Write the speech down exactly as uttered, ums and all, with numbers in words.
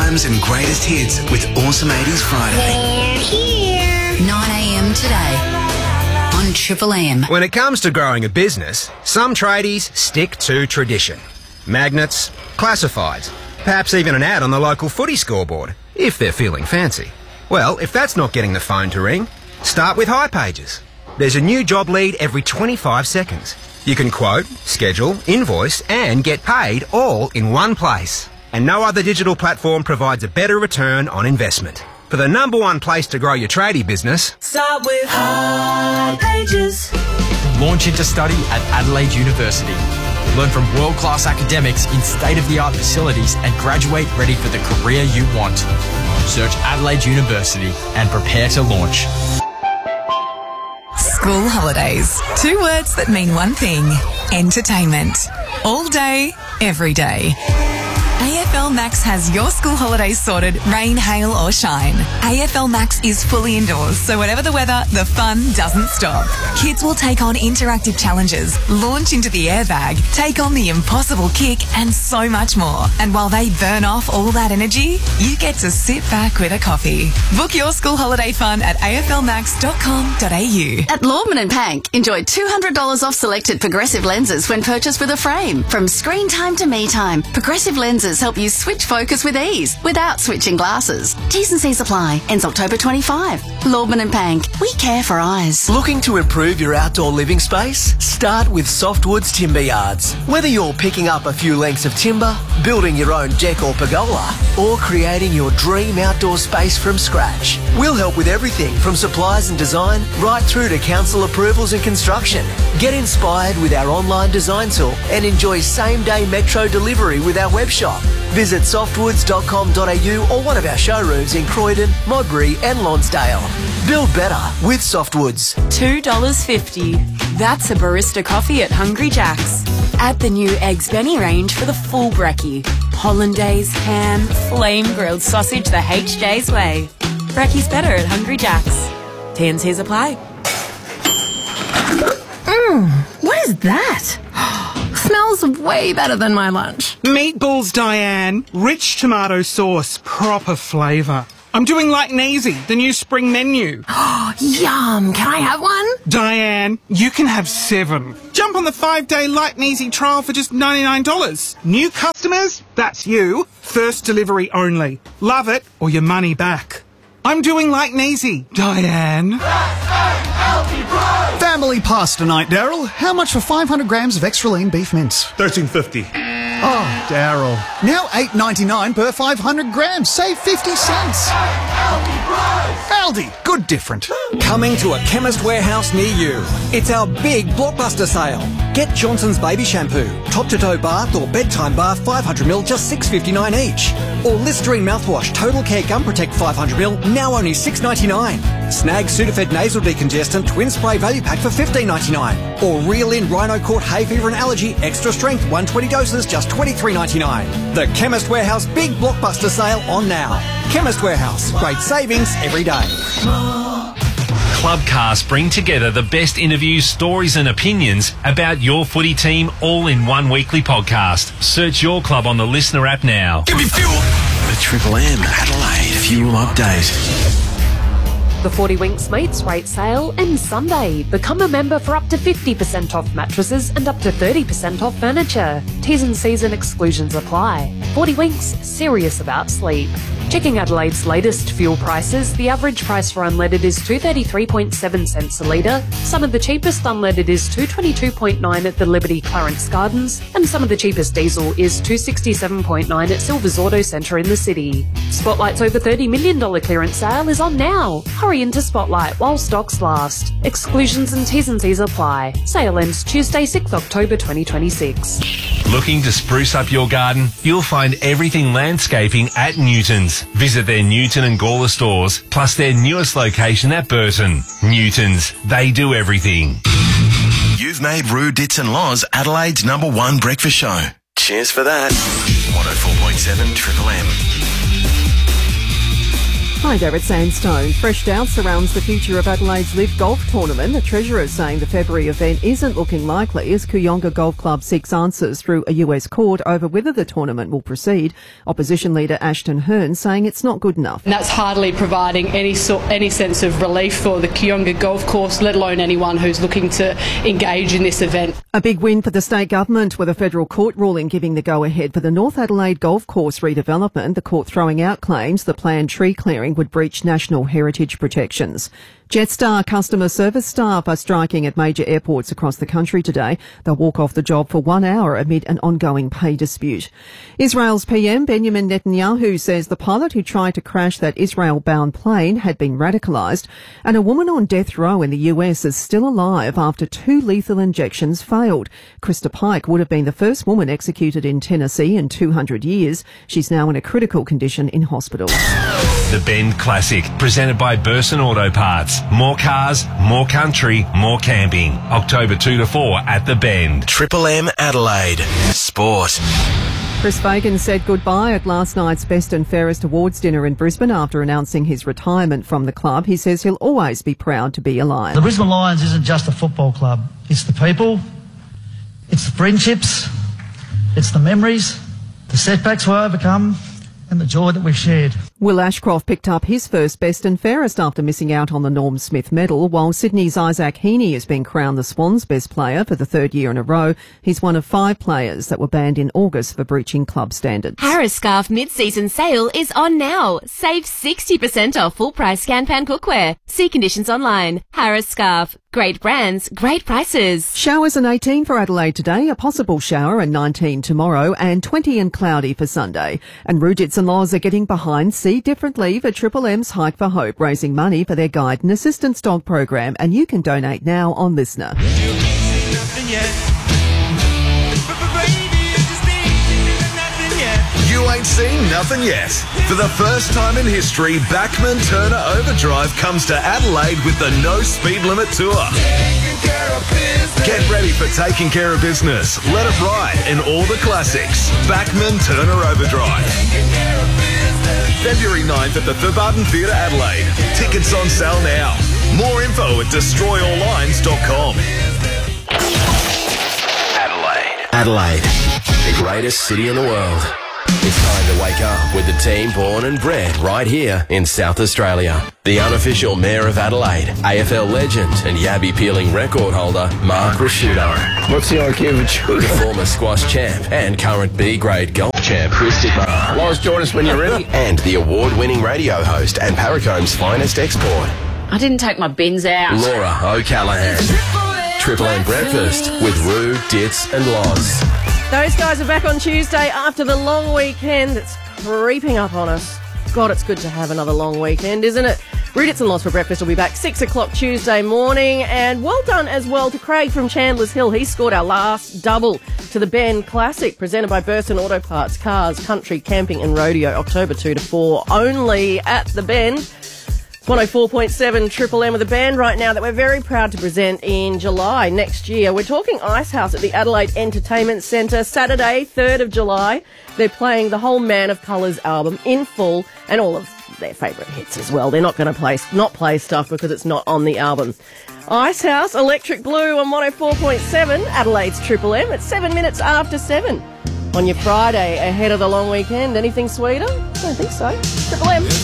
times and greatest hits with Awesome eighties Friday. They're here. nine a m today on Triple M. When it comes to growing a business, some tradies stick to tradition. Magnets, classifieds, perhaps even an ad on the local footy scoreboard, if they're feeling fancy. Well, if that's not getting the phone to ring, start with hipages. There's a new job lead every twenty-five seconds. You can quote, schedule, invoice and get paid all in one place. And no other digital platform provides a better return on investment. For the number one place to grow your tradie business, start with hipages. Launch into study at Adelaide University. Learn from world-class academics in state-of-the-art facilities and graduate ready for the career you want. Search Adelaide University and prepare to launch. School holidays. Two words that mean one thing. Entertainment. All day, every day. A F L Max has your school holidays sorted, rain, hail or shine. A F L Max is fully indoors, so whatever the weather, the fun doesn't stop. Kids will take on interactive challenges, launch into the airbag, take on the impossible kick and so much more. And while they burn off all that energy, you get to sit back with a coffee. Book your school holiday fun at a f l max dot com dot a u. At Lordman and Pank, enjoy two hundred dollars off selected Progressive lenses when purchased with a frame. From screen time to me time, Progressive lenses help you switch focus with ease without switching glasses. T's and C's apply. Ends October twenty-fifth. Lordman and Pank. We care for eyes. Looking to improve your outdoor living space? Start with Softwoods Timber Yards. Whether you're picking up a few lengths of timber, building your own deck or pergola, or creating your dream outdoor space from scratch, we'll help with everything from supplies and design right through to council approvals and construction. Get inspired with our online design tool and enjoy same-day metro delivery with our web shop. Visit softwoods dot com dot a u or one of our showrooms in Croydon, Modbury and Lonsdale. Build better with Softwoods. two dollars fifty. That's a barista coffee at Hungry Jack's. Add the new Eggs Benny range for the full brekkie. Hollandaise, ham, flame grilled sausage the H J's way. Brekkie's better at Hungry Jack's. T and C's apply. Mmm, what is that? Smells way better than my lunch. Meatballs, Diane. Rich tomato sauce, proper flavour. I'm doing like Neasy, the new spring menu. Yum, can I have one? Diane, you can have seven. Jump on the five-day Light and Easy trial for just ninety-nine dollars. New customers? That's you. First delivery only. Love it or your money back. I'm doing like Neasy, Diane. Family pasta night, Daryl. How much for five hundred grams of extra lean beef mince? thirteen fifty. Oh, Daryl. Now eight ninety-nine per five hundred grams. Save fifty cents. Aldi, good different. Coming to a Chemist Warehouse near you. It's our big blockbuster sale. Get Johnson's Baby Shampoo, top-to-toe bath or bedtime bath five hundred milliliters, just six fifty-nine each. Or Listerine mouthwash, Total Care Gum Protect five hundred milliliters, now only six ninety-nine. Snag Sudafed Nasal Decongestant Twin Spray Value Pack for fifteen ninety-nine. Or Reel In Rhino Court Hay Fever and Allergy Extra Strength one hundred twenty doses, just twenty-three ninety-nine. The Chemist Warehouse Big Blockbuster Sale on now. Chemist Warehouse, great savings every day. Clubcast bring together the best interviews, stories and opinions about your footy team all in one weekly podcast. Search your club on the Listener app now. Give me fuel. The Triple M Adelaide Fuel Update. The forty Winks Mates Rate Sale ends Sunday. Become a member for up to fifty percent off mattresses and up to thirty percent off furniture. T's and C's and exclusions apply. forty Winks, serious about sleep. Checking Adelaide's latest fuel prices, the average price for unleaded is two dollars thirty-three point seven cents a litre. Some of the cheapest unleaded is two dollars twenty-two point nine at the Liberty Clarence Gardens, and some of the cheapest diesel is two dollars sixty-seven point nine at Silver's Auto Centre in the city. Spotlight's over thirty million dollars clearance sale is on now. Hurry into Spotlight while stocks last. Exclusions and T's and C's apply. Sale ends Tuesday, sixth October twenty twenty-six. Looking to spruce up your garden? You'll find everything landscaping at Newton's. Visit their Newton and Gawler stores, plus their newest location at Burton. Newton's, they do everything. You've made Roo Dits and Loz Adelaide's number one breakfast show. Cheers for that. one oh four point seven Triple M. Hi there, it's Sandstone. Fresh doubt surrounds the future of Adelaide's Live Golf Tournament. The Treasurer is saying the February event isn't looking likely as Kooyonga Golf Club seeks answers through a U S court over whether the tournament will proceed. Opposition leader Ashton Hearn saying it's not good enough. And that's hardly providing any sort, any sense of relief for the Kooyonga Golf Course, let alone anyone who's looking to engage in this event. A big win for the state government with a federal court ruling giving the go-ahead for the North Adelaide Golf Course redevelopment, the court throwing out claims the planned tree clearing would breach national heritage protections. Jetstar customer service staff are striking at major airports across the country today. They'll walk off the job for one hour amid an ongoing pay dispute. Israel's P M Benjamin Netanyahu says the pilot who tried to crash that Israel-bound plane had been radicalised, and a woman on death row in the U S is still alive after two lethal injections failed. Krista Pike would have been the first woman executed in Tennessee in two hundred years. She's now in a critical condition in hospital. The Bend Classic, presented by Burson Auto Parts. More cars, more country, more camping. October two to four at the Bend. Triple M Adelaide. Sport. Chris Fagan said goodbye at last night's Best and Fairest Awards dinner in Brisbane after announcing his retirement from the club. He says he'll always be proud to be a Lion. The Brisbane Lions isn't just a football club. It's the people, it's the friendships, it's the memories, the setbacks we overcome, and the joy that we've shared. Will Ashcroft picked up his first Best and Fairest after missing out on the Norm Smith medal, while Sydney's Isaac Heaney has been crowned the Swans Best Player for the third year in a row. He's one of five players that were banned in August for breaching club standards. Harris Scarf mid-season sale is on now. Save sixty percent off full-price Scanpan cookware. See conditions online. Harris Scarf. Great brands, great prices. Showers and eighteen for Adelaide today, a possible shower and nineteen tomorrow, and twenty and cloudy for Sunday. And Rudits and Laws are getting behind See Differently for Triple M's Hike for Hope, raising money for their guide and assistance dog program. And you can donate now on Listener. You ain't seen nothing yet. For the first time in history, Bachman Turner Overdrive comes to Adelaide with the No Speed Limit Tour. Get ready for taking care of business. Let it ride in all the classics. Bachman Turner Overdrive. February ninth at the Thurbardon Theatre, Adelaide. Tickets on sale now. More info at destroy all lines dot com. Adelaide. Adelaide, the greatest city in the world. It's time to wake up with the team born and bred right here in South Australia. The unofficial Mayor of Adelaide, A F L legend and Yabby peeling record holder, Mark Rasciuto. What's the I Q of a chooker? The former squash champ and current B-grade golf champ, Chris Dittmar. Loz, join us when you're ready. And the award-winning radio host and Paracomb's finest export, I didn't take my bins out. Laura O'Callaghan. Triple M Breakfast with Roo, Dits and Loz. Those guys are back on Tuesday after the long weekend that's creeping up on us. God, it's good to have another long weekend, isn't it? Rudits and Loss for Breakfast will be back six o'clock Tuesday morning. And well done as well to Craig from Chandler's Hill. He scored our last double to the Bend Classic, presented by Burson Auto Parts, Cars, Country, Camping and Rodeo, October two to four, only at the Bend. one oh four point seven Triple M with a band right now that we're very proud to present in July next year. We're talking Icehouse at the Adelaide Entertainment Centre, Saturday, third of July. They're playing the whole Man of Colours album in full and all of their favourite hits as well. They're not going to play not play stuff because it's not on the album. Icehouse, Electric Blue on one oh four point seven, Adelaide's Triple M. It's seven minutes after seven on your Friday ahead of the long weekend. Anything sweeter? I don't think so. Triple M.